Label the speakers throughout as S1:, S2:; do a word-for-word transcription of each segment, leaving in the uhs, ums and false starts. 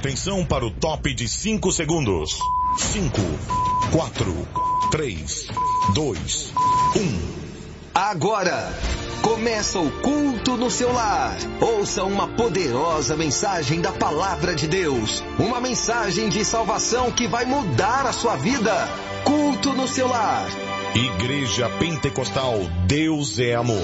S1: Atenção para o top de cinco segundos. cinco, quatro, três, dois, um.
S2: Agora, começa o culto no seu lar. Ouça uma poderosa mensagem da Palavra de Deus. Uma mensagem de salvação que vai mudar a sua vida. Culto no seu lar.
S1: Igreja Pentecostal Deus é Amor.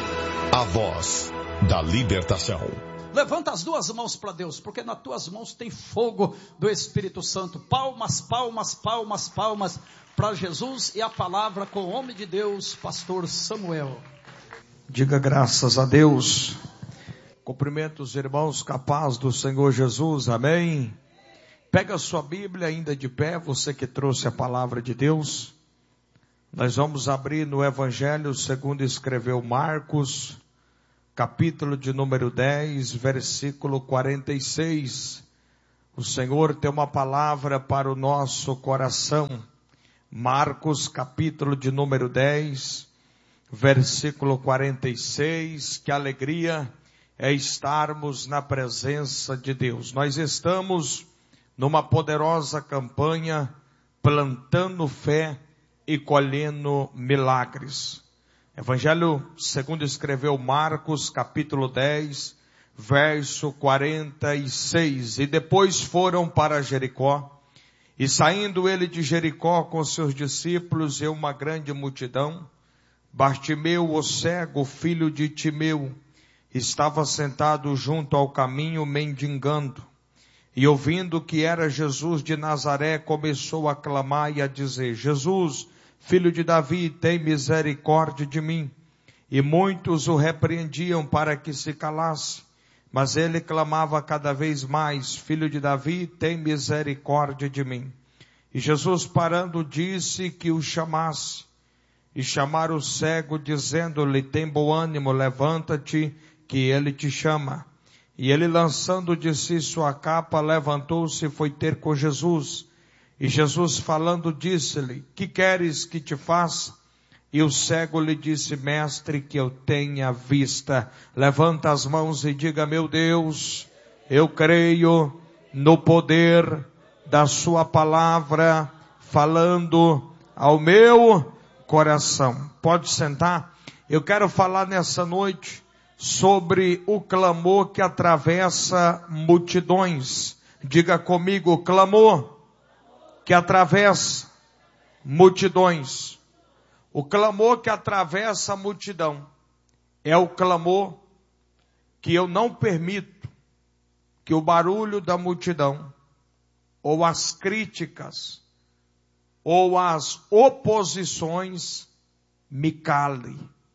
S1: A voz da libertação.
S3: Levanta as duas mãos para Deus, porque nas tuas mãos tem fogo do Espírito Santo. Palmas, palmas, palmas, palmas para Jesus e a palavra com o homem de Deus, pastor Samuel.
S4: Diga graças a Deus. Cumprimento os irmãos com a paz do Senhor Jesus, amém. Pega a sua Bíblia ainda de pé, você que trouxe a palavra de Deus. Nós vamos abrir no Evangelho segundo escreveu Marcos, capítulo de número dez, versículo quarenta e seis. O Senhor tem uma palavra para o nosso coração. Marcos, capítulo de número dez, versículo quarenta e seis. Que alegria é estarmos na presença de Deus. Nós estamos numa poderosa campanha, plantando fé e colhendo milagres. Evangelho segundo escreveu Marcos, capítulo dez, verso quarenta e seis. E depois foram para Jericó, e saindo ele de Jericó com seus discípulos e uma grande multidão, Bartimeu, o cego, filho de Timeu, estava sentado junto ao caminho mendigando. E ouvindo que era Jesus de Nazaré, começou a clamar e a dizer: Jesus, filho de Davi, tem misericórdia de mim. E muitos o repreendiam para que se calasse. Mas ele clamava cada vez mais: Filho de Davi, tem misericórdia de mim. E Jesus, parando, disse que o chamasse. E chamaram o cego, dizendo-lhe: tem bom ânimo, levanta-te, que ele te chama. E ele, lançando de si sua capa, levantou-se e foi ter com Jesus. E Jesus, falando, disse-lhe: que queres que te faça? E o cego lhe disse: mestre, que eu tenha vista. Levanta as mãos e diga: meu Deus, eu creio no poder da sua palavra, falando ao meu coração. Pode sentar. Eu quero falar nessa noite sobre o clamor que atravessa multidões. Diga comigo: clamor que atravessa multidões. O clamor que atravessa a multidão é o clamor que eu não permito que o barulho da multidão, ou as críticas, ou as oposições me cale,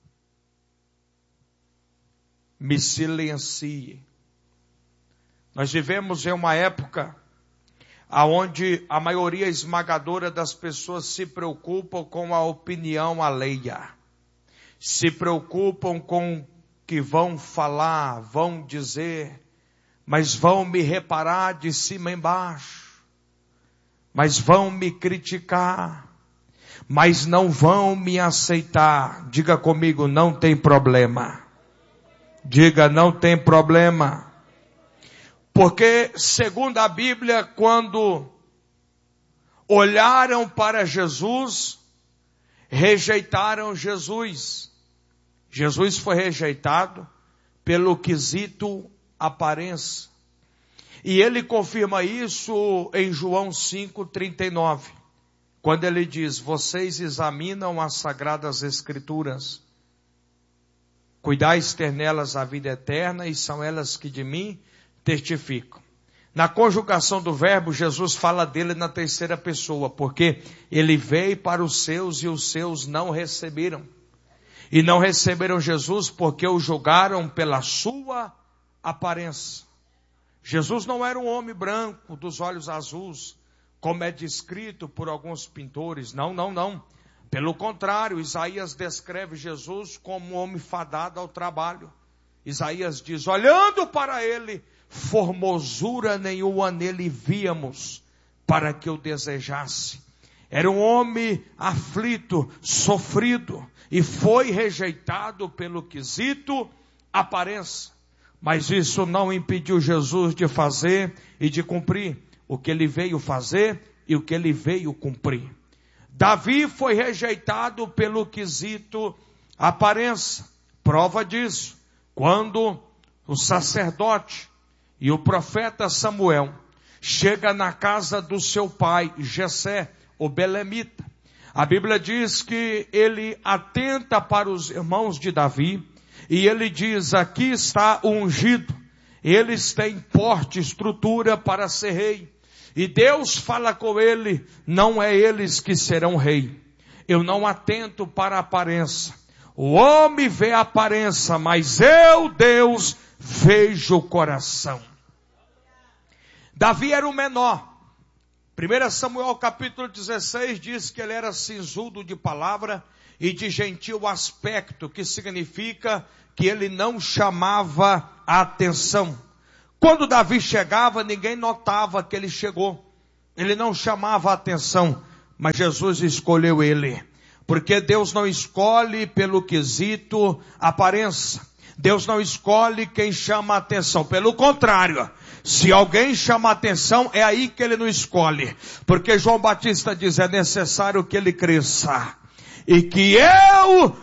S4: me silencie. Nós vivemos em uma época aonde a maioria esmagadora das pessoas se preocupam com a opinião alheia, se preocupam com o que vão falar, vão dizer, mas vão me reparar de cima a embaixo, mas vão me criticar, mas não vão me aceitar. Diga comigo: não tem problema. Diga: não tem problema. Porque, segundo a Bíblia, quando olharam para Jesus, rejeitaram Jesus. Jesus foi rejeitado pelo quesito aparência. E ele confirma isso em João cinco, trinta e nove. Quando ele diz: vocês examinam as sagradas escrituras, cuidais ter nelas a vida eterna, e são elas que de mim testificam. Na conjugação do verbo, Jesus fala dele na terceira pessoa, porque ele veio para os seus e os seus não receberam. E não receberam Jesus porque o julgaram pela sua aparência. Jesus não era um homem branco, dos olhos azuis, como é descrito por alguns pintores. Não, não, não. Pelo contrário, Isaías descreve Jesus como um homem fadado ao trabalho. Isaías diz: olhando para ele, formosura nenhuma nele víamos, para que eu desejasse. Era um homem aflito, sofrido, e foi rejeitado pelo quesito aparência. Mas isso não impediu Jesus de fazer e de cumprir o que ele veio fazer e o que ele veio cumprir. Davi foi rejeitado pelo quesito aparência. Prova disso, quando o sacerdote e o profeta Samuel chega na casa do seu pai, Jessé, o belemita. A Bíblia diz que ele atenta para os irmãos de Davi e ele diz, aqui está o ungido. Eles têm porte, estrutura para ser rei. E Deus fala com ele, não é eles que serão rei. Eu não atento para a aparência. O homem vê a aparência, mas eu, Deus, vejo o coração. Davi era o menor. primeiro Samuel capítulo dezesseis diz que ele era sisudo de palavra e de gentil aspecto, que significa que ele não chamava a atenção. Quando Davi chegava, ninguém notava que ele chegou. Ele não chamava a atenção, mas Jesus escolheu ele. Porque Deus não escolhe pelo quesito aparência. Deus não escolhe quem chama a atenção. Pelo contrário, se alguém chama a atenção, é aí que ele não escolhe. Porque João Batista diz, é necessário que ele cresça e que eu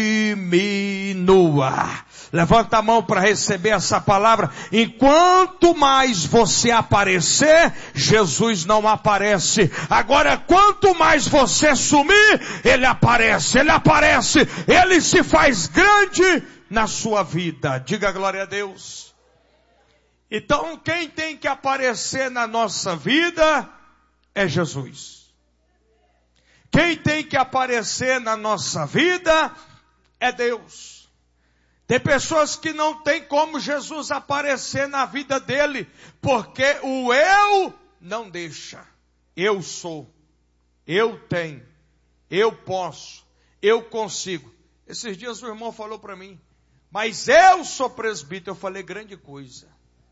S4: diminua. Levanta a mão para receber essa palavra. Enquanto mais você aparecer, Jesus não aparece. Agora, quanto mais você sumir, Ele aparece, Ele aparece, Ele se faz grande na sua vida. Diga glória a Deus. Então, quem tem que aparecer na nossa vida é Jesus. Quem tem que aparecer na nossa vida é Deus. Tem pessoas que não tem como Jesus aparecer na vida dele, porque o eu não deixa. Eu sou, eu tenho, eu posso, eu consigo. Esses dias o irmão falou para mim, mas eu sou presbítero. Eu falei, grande coisa.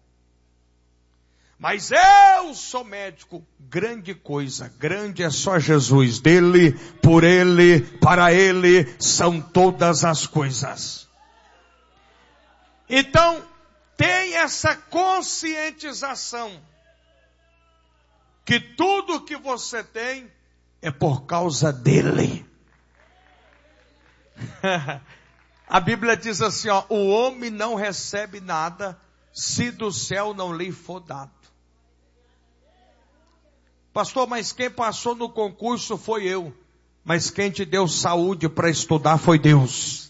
S4: Mas eu sou médico, grande coisa. Grande é só Jesus. Dele, por ele, para ele são todas as coisas. Então, tem essa conscientização que tudo que você tem é por causa dele. A Bíblia diz assim, ó, o homem não recebe nada se do céu não lhe for dado. Pastor, mas quem passou no concurso foi eu. Mas quem te deu saúde para estudar foi Deus.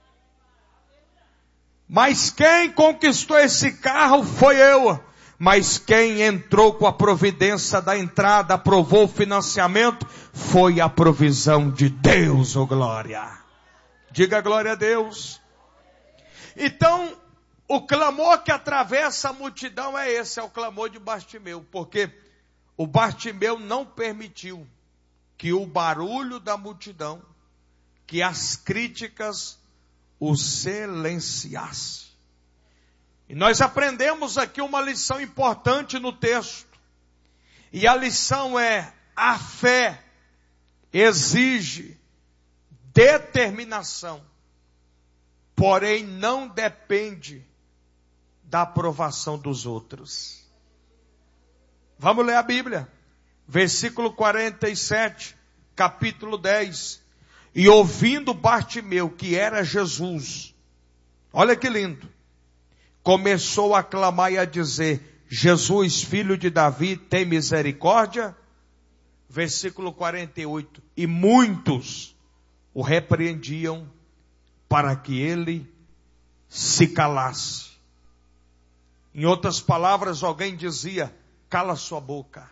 S4: Mas quem conquistou esse carro foi eu. Mas quem entrou com a providência da entrada, aprovou o financiamento, foi a provisão de Deus, ô glória. Diga glória a Deus. Então, o clamor que atravessa a multidão é esse, é o clamor de Bartimeu. Porque o Bartimeu não permitiu que o barulho da multidão, que as críticas o silenciasse. E nós aprendemos aqui uma lição importante no texto. E a lição é, a fé exige determinação, porém não depende da aprovação dos outros. Vamos ler a Bíblia. Versículo quarenta e sete, capítulo dez. E ouvindo Bartimeu, que era Jesus, olha que lindo, começou a clamar e a dizer, Jesus, filho de Davi, tem misericórdia? Versículo quarenta e oito, e muitos o repreendiam para que ele se calasse. Em outras palavras, alguém dizia, cala sua boca.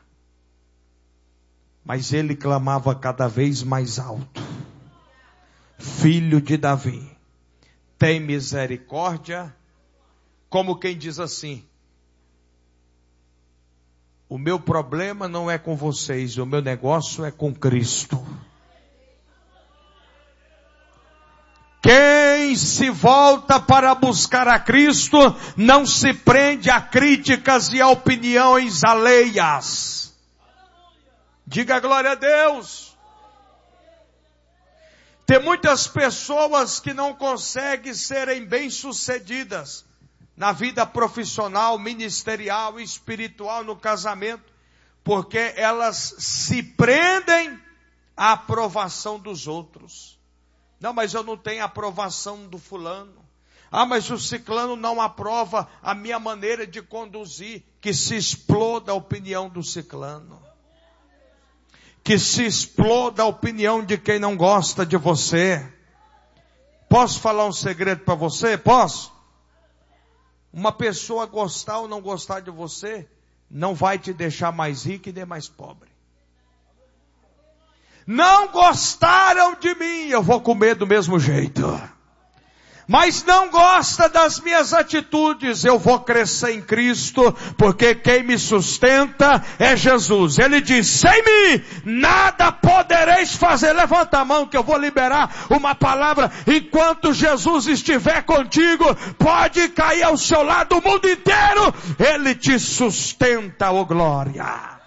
S4: Mas ele clamava cada vez mais alto. Filho de Davi, tem misericórdia, como quem diz assim, o meu problema não é com vocês, o meu negócio é com Cristo. Quem se volta para buscar a Cristo, não se prende a críticas e a opiniões alheias. Diga glória a Deus. Tem muitas pessoas que não conseguem serem bem-sucedidas na vida profissional, ministerial, espiritual, no casamento, porque elas se prendem à aprovação dos outros. Não, mas eu não tenho a aprovação do fulano. Ah, mas o ciclano não aprova a minha maneira de conduzir. Que se exploda a opinião do ciclano. Que se exploda a opinião de quem não gosta de você. Posso falar um segredo para você? Posso? Uma pessoa gostar ou não gostar de você, não vai te deixar mais rico e nem mais pobre. Não gostaram de mim, eu vou comer do mesmo jeito. Mas não gosta das minhas atitudes, eu vou crescer em Cristo, porque quem me sustenta é Jesus. Ele diz, sem mim, nada podereis fazer. Levanta a mão que eu vou liberar uma palavra. Enquanto Jesus estiver contigo, pode cair ao seu lado o mundo inteiro. Ele te sustenta, ô glória.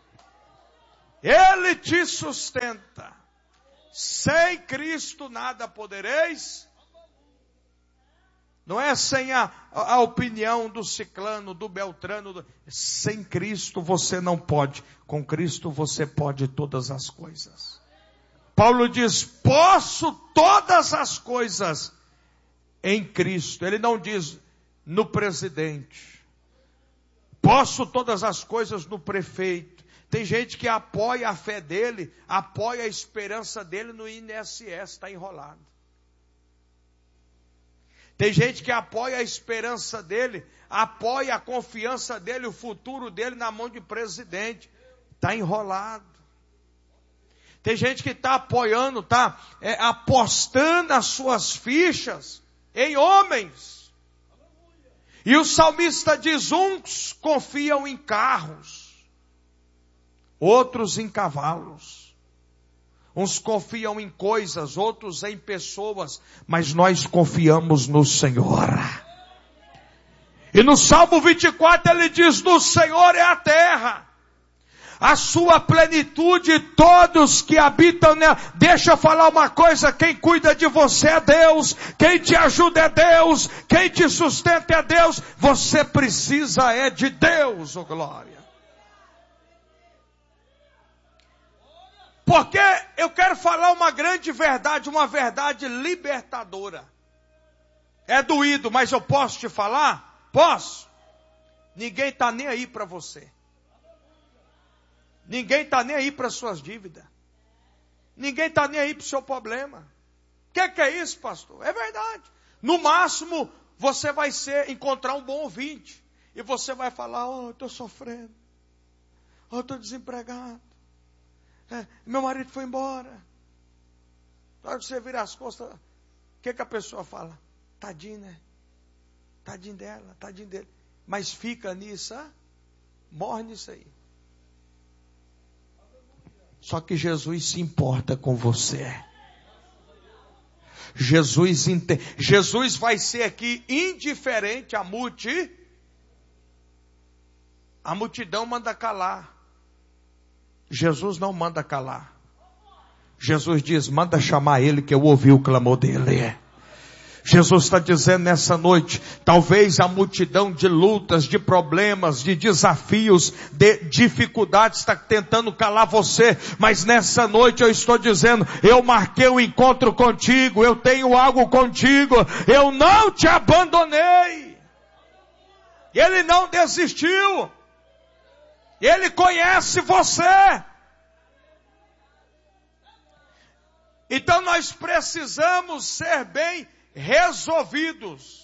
S4: Ele te sustenta. Sem Cristo nada podereis. Não é sem a, a opinião do ciclano, do beltrano. Do... Sem Cristo você não pode. Com Cristo você pode todas as coisas. Paulo diz, posso todas as coisas em Cristo. Ele não diz no presidente. Posso todas as coisas no prefeito. Tem gente que apoia a fé dele, apoia a esperança dele no I N S S, está enrolado. Tem gente que apoia a esperança dele, apoia a confiança dele, o futuro dele na mão de presidente. Está enrolado. Tem gente que está apoiando, está é, apostando as suas fichas em homens. E o salmista diz, uns confiam em carros, outros em cavalos. Uns confiam em coisas, outros em pessoas, mas nós confiamos no Senhor. E no Salmo vinte e quatro ele diz, do Senhor é a terra, a sua plenitude, todos que habitam nela. Deixa eu falar uma coisa, quem cuida de você é Deus, quem te ajuda é Deus, quem te sustenta é Deus, você precisa é de Deus, ô glória. Porque eu quero falar uma grande verdade, uma verdade libertadora. É doído, mas eu posso te falar? Posso. Ninguém está nem aí para você. Ninguém está nem aí para suas dívidas. Ninguém está nem aí para o seu problema. O que, que é isso, pastor? É verdade. No máximo, você vai ser, encontrar um bom ouvinte. E você vai falar, oh, eu estou sofrendo. Oh, eu estou desempregado. É, meu marido foi embora. Na hora que você vira as costas, o que, que a pessoa fala? Tadinho, né? Tadinho dela, tadinho dele. Mas fica nisso, ah? Morre nisso aí. Só que Jesus se importa com você. Jesus, inte... Jesus vai ser aqui indiferente à multi. A multidão manda calar. Jesus não manda calar. Jesus diz, manda chamar ele que eu ouvi o clamor dele. Jesus está dizendo nessa noite, talvez a multidão de lutas, de problemas, de desafios, de dificuldades está tentando calar você, mas nessa noite eu estou dizendo, eu marquei um encontro contigo, eu tenho algo contigo, eu não te abandonei. Ele não desistiu. Ele conhece você. Então nós precisamos ser bem resolvidos.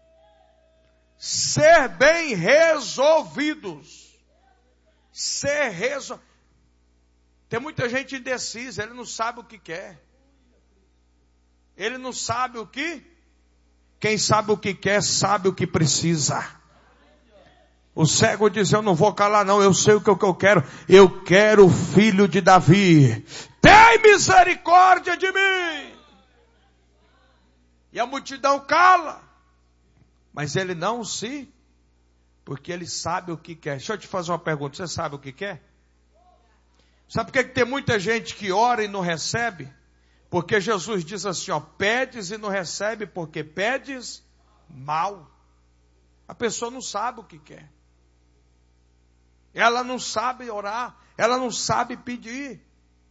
S4: Ser bem resolvidos. Ser resolvidos. Tem muita gente indecisa, ele não sabe o que quer. Ele não sabe o que? Quem sabe o que quer, sabe o que precisa. O cego diz, eu não vou calar não, eu sei o que eu quero. Eu quero o filho de Davi. Tem misericórdia de mim. E a multidão cala. Mas ele não se, porque ele sabe o que quer. Deixa eu te fazer uma pergunta, você sabe o que quer? Sabe por que tem muita gente que ora e não recebe? Porque Jesus diz assim, ó, pedes e não recebe porque pedes mal. A pessoa não sabe o que quer. Ela não sabe orar, ela não sabe pedir.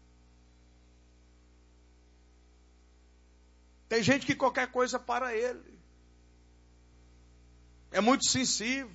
S4: Tem gente que qualquer coisa para ele. É muito sensível.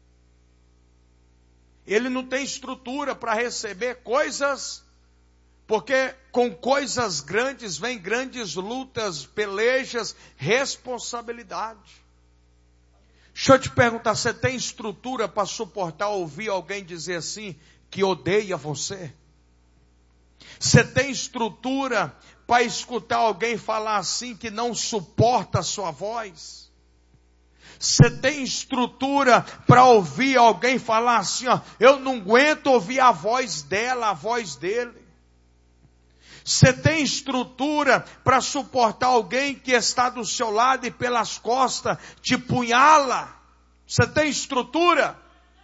S4: Ele não tem estrutura para receber coisas, porque com coisas grandes vem grandes lutas, pelejas, responsabilidade. Deixa eu te perguntar, você tem estrutura para suportar ouvir alguém dizer assim, que odeia você? Você tem estrutura para escutar alguém falar assim, que não suporta a sua voz? Você tem estrutura para ouvir alguém falar assim, ó, eu não aguento ouvir a voz dela, a voz dele? Você tem estrutura para suportar alguém que está do seu lado e pelas costas te punhala? Você tem estrutura?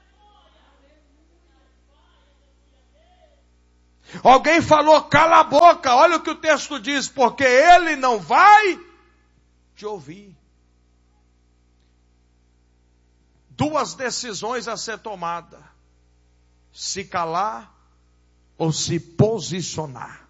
S4: Alguém falou, cala a boca, olha o que o texto diz, porque ele não vai te ouvir. Duas decisões a ser tomada: se calar ou se posicionar.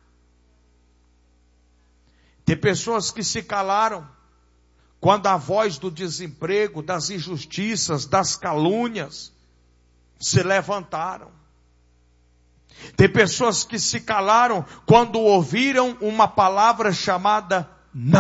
S4: Tem pessoas que se calaram quando a voz do desemprego, das injustiças, das calúnias se levantaram. Tem pessoas que se calaram quando ouviram uma palavra chamada não.